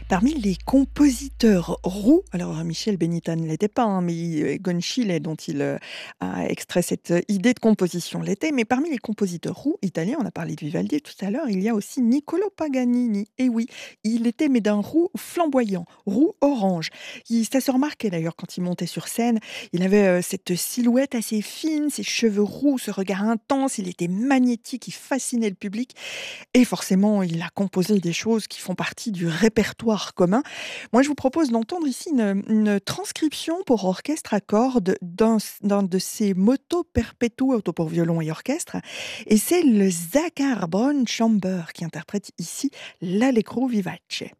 Parmi les compositeurs roux, alors Michel Benita ne l'était pas, hein, mais Gonchile dont il a extrait cette idée de composition l'était, mais parmi les compositeurs roux italiens, on a parlé de Vivaldi tout à l'heure, il y a aussi Niccolò Paganini. Et oui, il était mais d'un roux flamboyant, roux orange. Ça se remarquait d'ailleurs quand il montait sur scène. Il avait cette silhouette assez fine, ses cheveux roux, ce regard intense, il était magnétique, il fascinait le public. Et forcément, il a composé des choses qui font partie du répertoire commun. Moi, je vous propose d'entendre ici une transcription pour orchestre à cordes d'un de ses motos perpetuo, auto pour violon et orchestre. Et c'est le Zagar Braun Chamber qui interprète ici l'Allegro vivace.